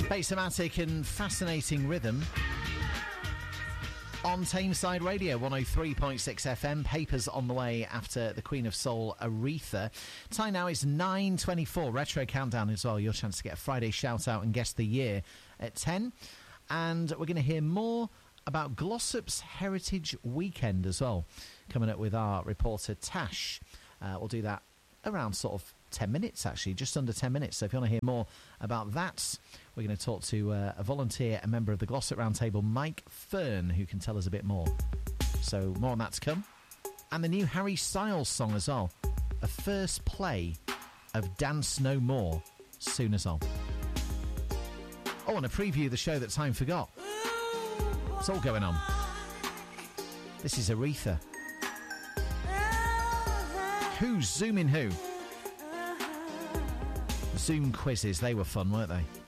Bass-o-matic and fascinating rhythm on Tameside Radio, 103.6 FM. Papers on the way after the Queen of Soul, Aretha. Time now is 9:24. Retro Countdown as well. Your chance to get a Friday shout-out and guess the year at 10. And we're going to hear more about Glossop's Heritage Weekend as well, coming up with our reporter Tash. We'll do that around sort of 10 minutes, actually, just under 10 minutes. So if you want to hear more about that, we're going to talk to a volunteer, a member of the Glossop Roundtable, Mike Fern, who can tell us a bit more. So more on that to come. And the new Harry Styles song as well, a first play of Dance No More, soon as well. Oh, and a preview of the show that time forgot. It's all going on. This is Aretha. Who's zooming who? Zoom quizzes, they were fun, weren't they?